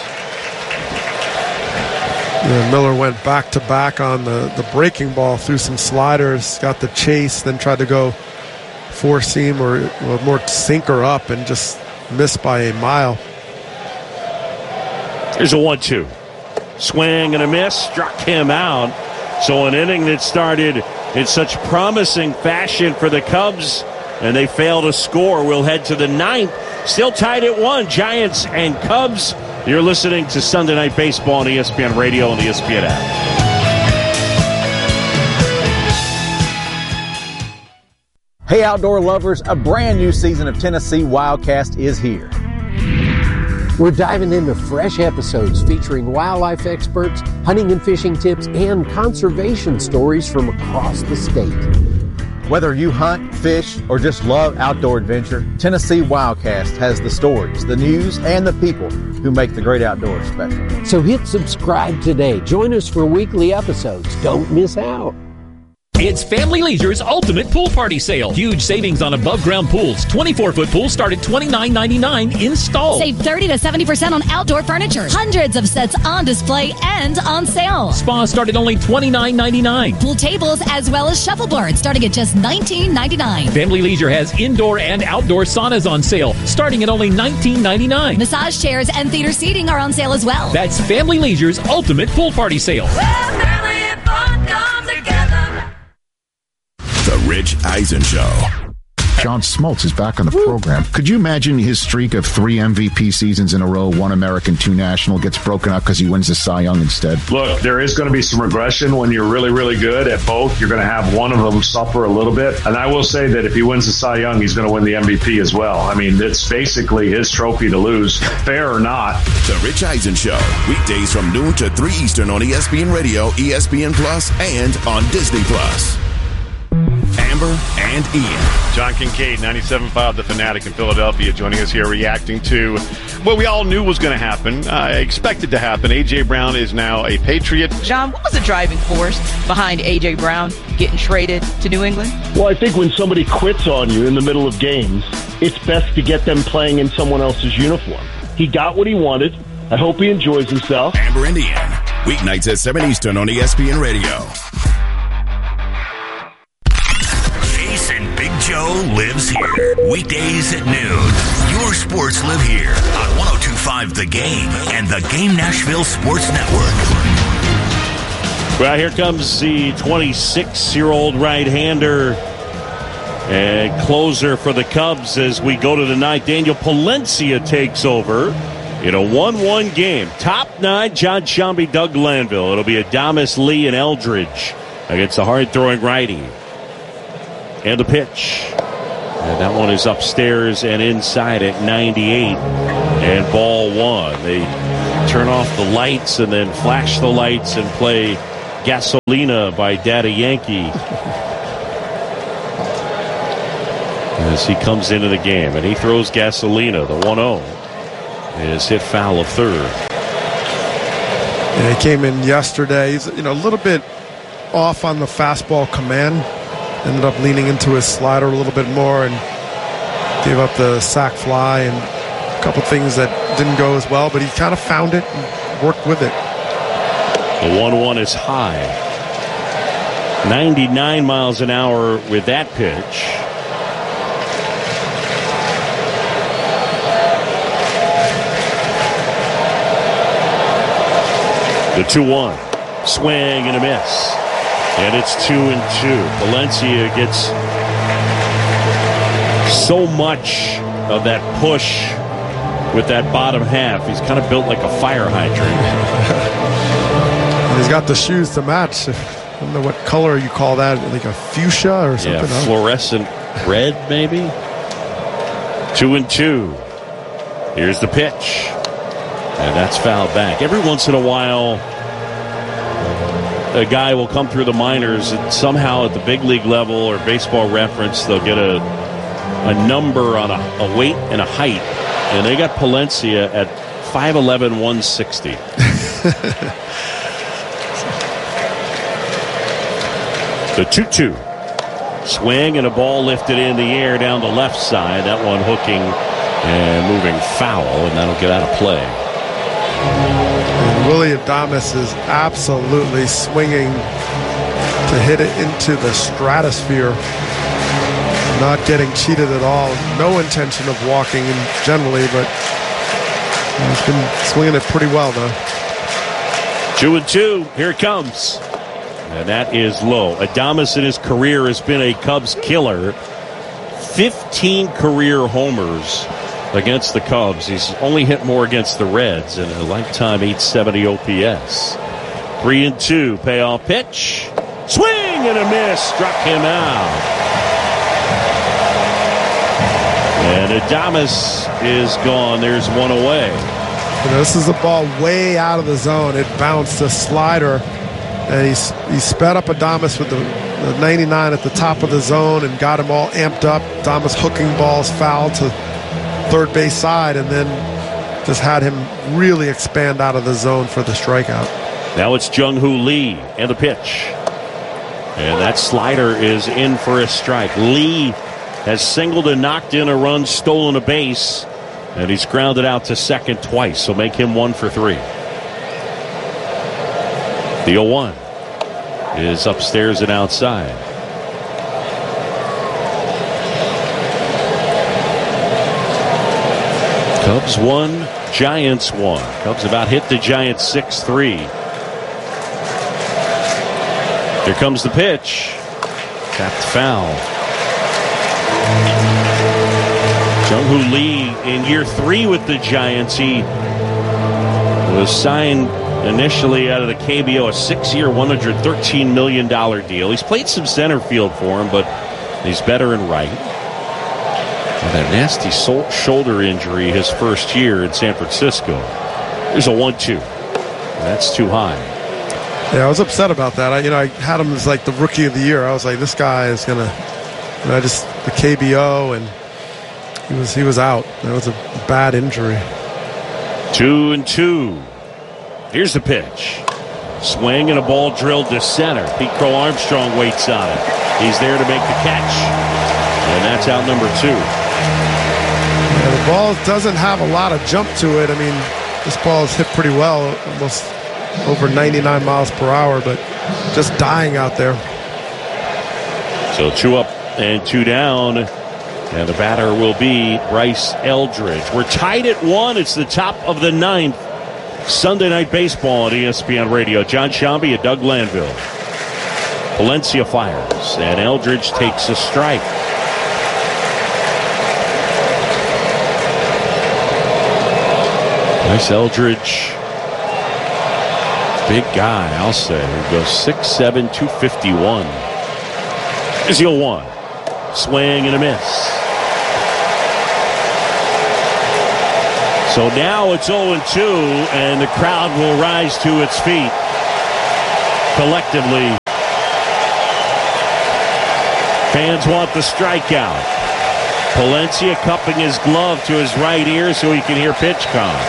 Speaker 2: Yeah, Miller went back-to-back on the breaking ball, threw some sliders, got the chase, then tried to go four-seam or more sinker up and just missed by a mile.
Speaker 1: Here's a 1-2. Swing and a miss, struck him out. So an inning that started in such promising fashion for the Cubs, and they fail to score. We'll head to the 9th. Still tied at 1, Giants and Cubs. You're listening to Sunday Night Baseball on ESPN Radio and the ESPN app.
Speaker 3: Hey, outdoor lovers, a brand new season of Tennessee Wildcast is here.
Speaker 4: We're diving into fresh episodes featuring wildlife experts, hunting and fishing tips, and conservation stories from across the state.
Speaker 3: Whether you hunt, fish, or just love outdoor adventure, Tennessee Wildcast has the stories, the news, and the people who make the great outdoors special.
Speaker 4: So hit subscribe today. Join us for weekly episodes. Don't miss out.
Speaker 5: It's Family Leisure's Ultimate Pool Party Sale. Huge savings on above-ground pools. 24-foot pools start at $29.99 installed.
Speaker 24: Save 30 to 70% on outdoor furniture. Hundreds of sets on display and on sale.
Speaker 5: Spas start at only $29.99.
Speaker 24: Pool tables as well as shuffleboards starting at just $19.99.
Speaker 5: Family Leisure has indoor and outdoor saunas on sale starting at only $19.99.
Speaker 24: Massage chairs and theater seating are on sale as well.
Speaker 5: That's Family Leisure's Ultimate Pool Party Sale.
Speaker 25: Family and fun come together.
Speaker 13: The Rich Eisen Show.
Speaker 26: John Smoltz is back on the program. Could you imagine his streak of 3 MVP seasons in a row, 1 American, 2 National, gets broken up because he wins the Cy Young instead?
Speaker 27: Look, there is going to be some regression when you're really, really good at both. You're going to have one of them suffer a little bit. And I will say that if he wins the Cy Young, he's going to win the MVP as well. I mean, it's basically his trophy to lose, fair or not.
Speaker 13: The Rich Eisen Show, weekdays from noon to 3 Eastern on ESPN Radio, ESPN Plus, and on Disney Plus. Amber and Ian.
Speaker 28: John Kincaid, 97.5 The Fanatic in Philadelphia, joining us here reacting to what we all knew was going to happen, expected to happen. A.J. Brown is now a Patriot.
Speaker 29: John, what was the driving force behind A.J. Brown getting traded to New England?
Speaker 30: Well, I think when somebody quits on you in the middle of games, it's best to get them playing in someone else's uniform. He got what he wanted. I hope he enjoys himself.
Speaker 13: Amber and Ian, weeknights at 7 Eastern on ESPN Radio.
Speaker 31: Big Joe lives here. Weekdays at noon. Your sports live here on 102.5 The Game and the Game Nashville Sports Network.
Speaker 1: Well, here comes the 26-year-old right-hander and closer for the Cubs as we go to the 9th. Daniel Palencia takes over. In a 1-1 game, top 9, John Sciambi, Doug Glanville. It'll be Adames, Lee, and Eldridge against the hard-throwing righty. And the pitch. And that one is upstairs and inside at 98. And ball 1. They turn off the lights and then flash the lights and play Gasolina by Daddy Yankee as he comes into the game. And he throws Gasolina, the 1-0. Is hit foul of third.
Speaker 2: Yeah, he came in yesterday. He's a little bit off on the fastball command. Ended up leaning into his slider a little bit more and gave up the sac fly and a couple things that didn't go as well, but he kind of found it and worked with it.
Speaker 1: The 1-1 is high. 99 miles an hour with that pitch. The 2-1. Swing and a miss. And it's 2-2. Valencia gets so much of that push with that bottom half. He's kind of built like a fire hydrant.
Speaker 2: He's got the shoes to match. I don't know what color you call that, like a fuchsia or something.
Speaker 1: Yeah, fluorescent red maybe. 2-2. Here's the pitch. And that's fouled back. Every once in a while, a guy will come through the minors and somehow at the big league level or Baseball Reference, they'll get a number on a weight and a height. And they got Palencia at 5'11", 160. The 2-2. Swing and a ball lifted in the air down the left side. That one hooking and moving foul, and that'll get out of play.
Speaker 2: And Willy Adames is absolutely swinging to hit it into the stratosphere. Not getting cheated at all. No intention of walking in generally, but he's been swinging it pretty well, though.
Speaker 1: 2-2. Here it comes. And that is low. Adames in his career has been a Cubs killer. 15 career homers against the Cubs. He's only hit more against the Reds in a lifetime 870 OPS. 3-2. Payoff pitch. Swing and a miss. Struck him out. And Adames is gone. There's one away.
Speaker 2: This is a ball way out of the zone. It bounced a slider. And he sped up Adames with the 99 at the top of the zone and got him all amped up. Adames hooking balls foul to third base side and then just had him really expand out of the zone for the strikeout.
Speaker 1: Now it's Jung-Hoo Lee and the pitch. And that slider is in for a strike. Lee has singled and knocked in a run, stolen a base, and he's grounded out to second twice, so make him 1 for 3. The 0-1 is upstairs and outside. Cubs 1, Giants 1. Cubs about hit the Giants 6-3. Here comes the pitch. Tapped foul. Jung-Hoo Lee in year 3 with the Giants. He was signed initially out of the KBO, a 6-year, $113 million deal. He's played some center field for him, but he's better in right. And that nasty shoulder injury his first year in San Francisco. There's a 1-2. That's too high.
Speaker 2: Yeah, I was upset about that. I had him as like the rookie of the year. I was like, this guy is gonna. The KBO, and he was out. That was a bad injury.
Speaker 1: 2-2. Here's the pitch. Swing and a ball drilled to center. Pete Crow Armstrong waits on it. He's there to make the catch. And that's out number 2.
Speaker 2: Yeah, the ball doesn't have a lot of jump to it. I mean, this ball is hit pretty well, almost over 99 miles per hour, but just dying out there.
Speaker 1: So 2 up and 2 down. And the batter will be Bryce Eldridge. We're tied at 1. It's the top of the 9th. Sunday Night Baseball on ESPN Radio. John Sciambi and Doug Glanville. Palencia fires, and Eldridge takes a strike. Nice Eldridge. Big guy, I'll say. He goes 6'7", 251. Here's the 0-1. Swing and a miss. So now it's 0-2, and the crowd will rise to its feet collectively. Fans want the strikeout. Palencia cupping his glove to his right ear so he can hear pitch count.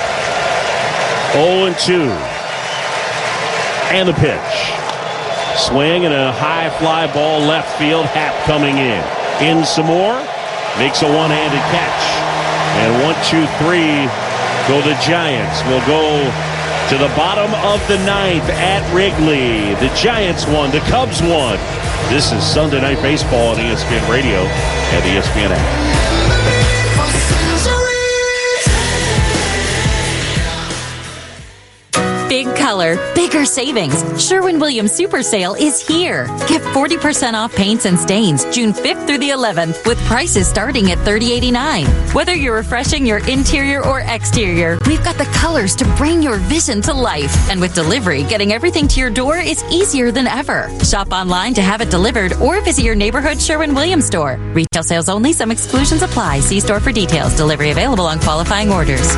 Speaker 1: 0-2. And the pitch. Swing and a high fly ball left field. Happ coming in some more. Makes a one-handed catch. And 1, 2, 3 go the Giants. We'll go to the bottom of the ninth at Wrigley. The Giants won. The Cubs won. This is Sunday Night Baseball on ESPN Radio and ESPN app.
Speaker 24: Big color, bigger savings. Sherwin-Williams Super Sale is here. Get 40% off paints and stains June 5th through the 11th with prices starting at $30.89. Whether you're refreshing your interior or exterior, we've got the colors to bring your vision to life. And with delivery, getting everything to your door is easier than ever. Shop online to have it delivered or visit your neighborhood Sherwin-Williams store. Retail sales only. Some exclusions apply. See store for details. Delivery available on qualifying orders.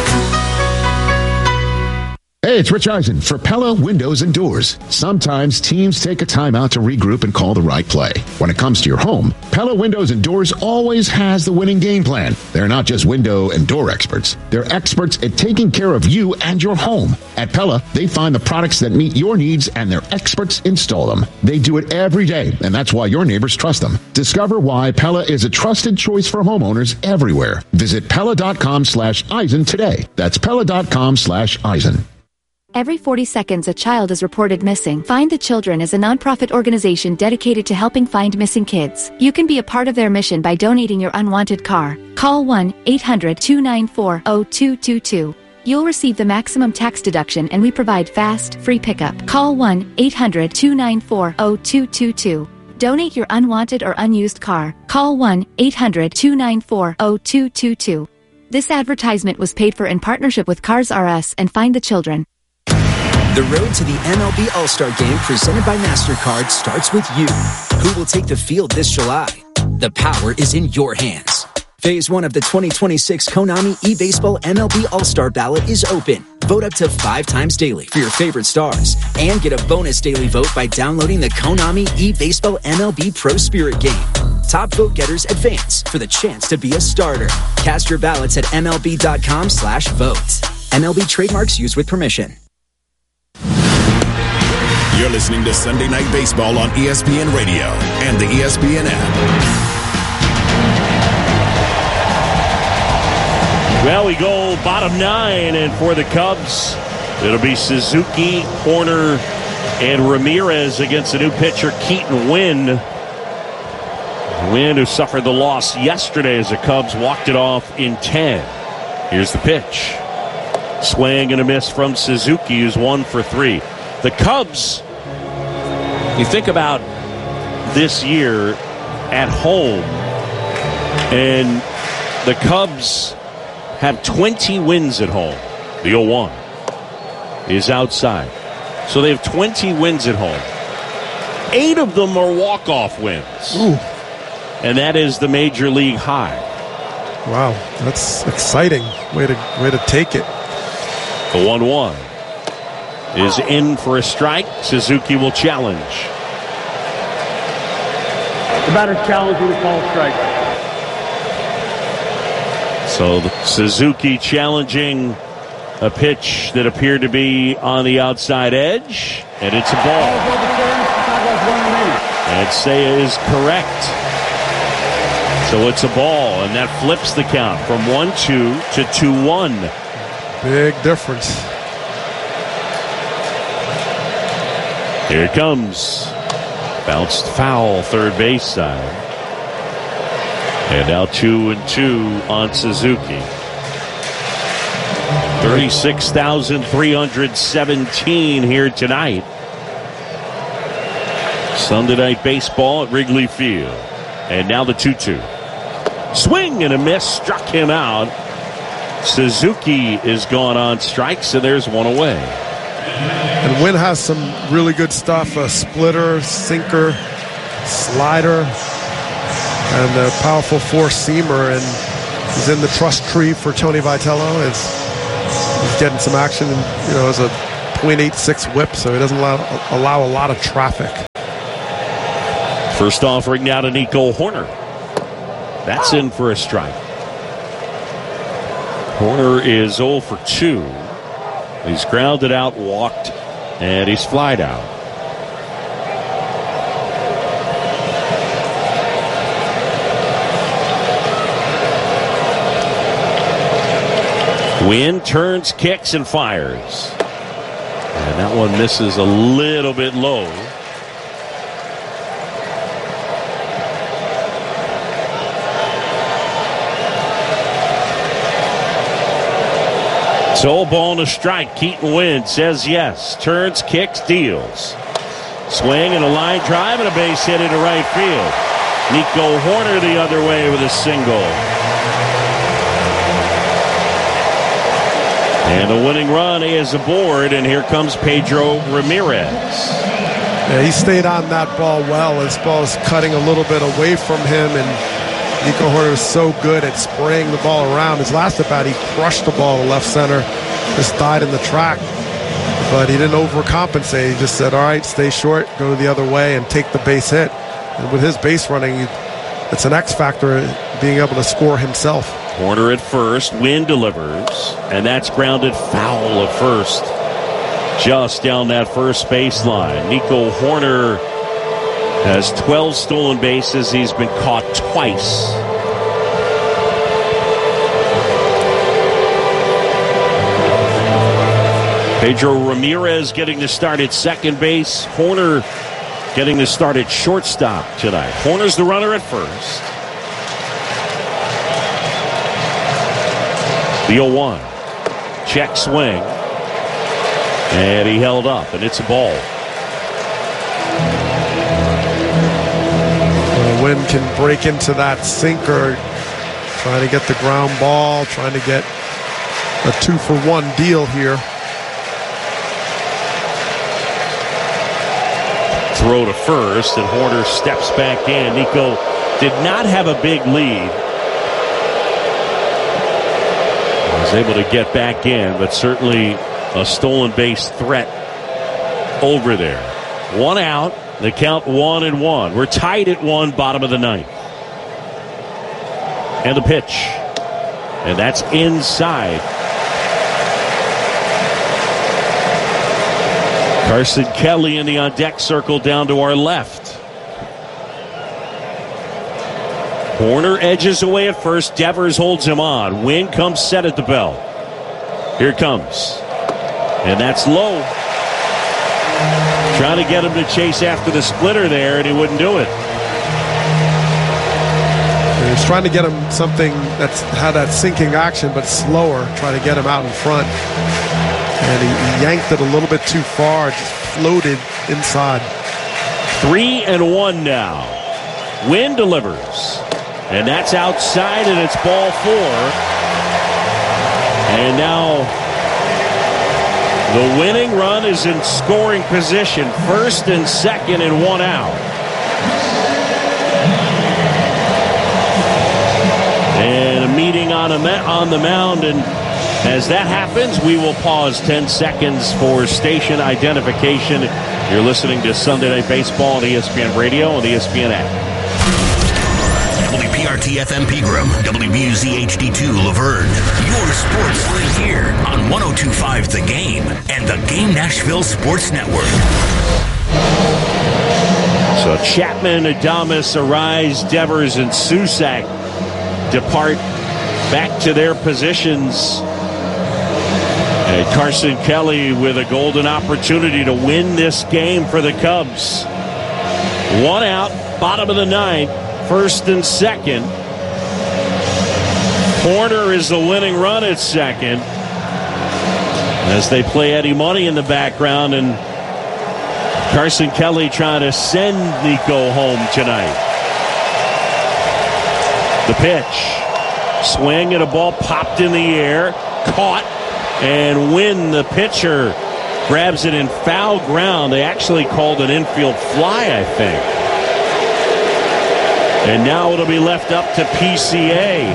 Speaker 26: Hey, it's Rich Eisen for Pella Windows and Doors. Sometimes teams take a timeout to regroup and call the right play. When it comes to your home, Pella Windows and Doors always has the winning game plan. They're not just window and door experts. They're experts at taking care of you and your home. At Pella, they find the products that meet your needs and their experts install them. They do it every day, and that's why your neighbors trust them. Discover why Pella is a trusted choice for homeowners everywhere. Visit Pella.com/Eisen today. That's Pella.com/Eisen.
Speaker 6: Every 40 seconds, a child is reported missing. Find the Children is a nonprofit organization dedicated to helping find missing kids. You can be a part of their mission by donating your unwanted car. Call 1-800-294-0222. You'll receive the maximum tax deduction, and we provide fast, free pickup. Call 1-800-294-0222. Donate your unwanted or unused car. Call 1-800-294-0222. This advertisement was paid for in partnership with Cars R Us and Find the Children.
Speaker 7: The road to the MLB All-Star Game presented by MasterCard starts with you. Who will take the field this July? The power is in your hands. Phase 1 of the 2026 Konami eBaseball MLB All-Star Ballot is open. Vote up to 5 times daily for your favorite stars and get a bonus daily vote by downloading the Konami eBaseball MLB Pro Spirit game. Top vote getters advance for the chance to be a starter. Cast your ballots at MLB.com/vote. MLB trademarks used with permission.
Speaker 13: You're listening to Sunday Night Baseball on ESPN Radio and the ESPN app.
Speaker 1: Well, we go bottom 9, and for the Cubs, it'll be Suzuki, Horner, and Ramirez against the new pitcher, Keaton Winn. Winn, who suffered the loss yesterday as the Cubs walked it off in 10. Here's the pitch. Swing and a miss from Suzuki, who's 1 for 3. The Cubs, you think about this year at home, and the Cubs have 20 wins at home. The 0-1 is outside. So they have 20 wins at home. 8 of them are walk-off wins.
Speaker 2: Ooh.
Speaker 1: And that is the major league high.
Speaker 2: Wow, that's exciting. Way to take it.
Speaker 1: The 1-1 is in for a strike. Suzuki will challenge.
Speaker 18: The batter's challenging the call strike.
Speaker 1: So Suzuki challenging a pitch that appeared to be on the outside edge, and it's a ball. And Seiya is correct. So it's a ball, and that flips the count from 1-2 to 2-1.
Speaker 2: Big difference.
Speaker 1: Here it comes. Bounced foul, third base side. And now 2-2 on Suzuki. 36,317 here tonight. Sunday Night Baseball at Wrigley Field. And now the 2-2. Swing and a miss, struck him out. Suzuki is gone on strikes, and there's one away.
Speaker 2: And Wynn has some really good stuff, a splitter, sinker, slider, and a powerful four-seamer, and he's in the trust tree for Tony Vitello. He's getting some action, and as a .86 whip, so he doesn't allow a lot of traffic.
Speaker 1: First offering now to Nico Hoerner. That's in for a strike. Hoerner is 0 for 2. He's grounded out, walked, and he's flied out. Wynn turns, kicks, and fires. And that one misses a little bit low. So ball and a strike. Keaton Wynn says yes. Turns, kicks, deals. Swing and a line drive and a base hit into right field. Nico Hoerner the other way with a single. And the winning run is aboard, and here comes Pedro Ramirez.
Speaker 2: Yeah, he stayed on that ball well. His ball is cutting a little bit away from him, and Nico Hoerner is so good at spraying the ball around. His last at bat, he crushed the ball to left center, just died in the track. But he didn't overcompensate. He just said, all right, stay short, go the other way, and take the base hit. And with his base running, it's an X factor being able to score himself.
Speaker 1: Hoerner at first. Wynn delivers. And that's grounded foul at first. Just down that first baseline. Nico Hoerner has 12 stolen bases. He's been caught twice. Pedro Ramirez getting to start at second base. Hoerner getting to start at shortstop tonight. Hoerner's the runner at first. The 0-1. Check swing. And he held up, and it's a ball.
Speaker 2: Wynn can break into that sinker, trying to get the ground ball, trying to get a 2-for-1 deal here.
Speaker 1: Throw to first, and Hoerner steps back in. Nico did not have a big lead. Was able to get back in, but certainly a stolen base threat over there. One out. The count 1-1. We're tied at 1, bottom of the ninth. And the pitch. And that's inside. Carson Kelly in the on-deck circle down to our left. Hoerner edges away at first. Devers holds him on. Wynn comes set at the bell. Here it comes. And that's low. Trying to get him to chase after the splitter there, and he wouldn't do it.
Speaker 2: He was trying to get him something that's had that sinking action, but slower, trying to get him out in front. And he yanked it a little bit too far, just floated inside.
Speaker 1: 3-1 now. Wynn delivers. And that's outside, and it's ball 4. And now the winning run is in scoring position. First and second and 1 out. And a meeting on the mound, and as that happens, we will pause 10 seconds for station identification. You're listening to Sunday Night Baseball on ESPN Radio and the ESPN app.
Speaker 31: WPRT-FM Pegram, WBUZ HD2 Laverne. Your sports live here on 102.5 The Game and the Game Nashville Sports Network.
Speaker 1: So Chapman, Adames, Arise, Devers, and Susac depart back to their positions. And Carson Kelly with a golden opportunity to win this game for the Cubs. 1 out, bottom of the ninth. First and second. Hoerner is the winning run at second. As they play Eddie Money in the background, and Carson Kelly trying to send Nico home tonight. The pitch. Swing and a ball popped in the air, caught, and Wynn, the pitcher, grabs it in foul ground. They actually called an infield fly, I think. And now it'll be left up to PCA.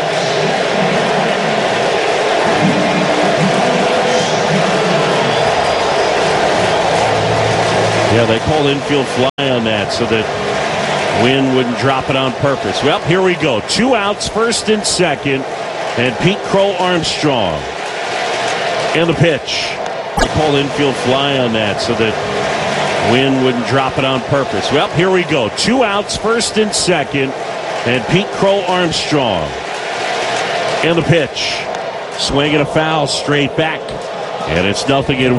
Speaker 1: Yeah, they called infield fly on that so that Wynn wouldn't drop it on purpose. Well, here we go. 2 outs, first and second, and Pete Crow Armstrong. And the pitch. They called infield fly on that so that Wynn wouldn't drop it on purpose. Well, here we go. 2 outs, first and second, and Pete Crow Armstrong. And the pitch. Swing and a foul straight back. And it's 0-1.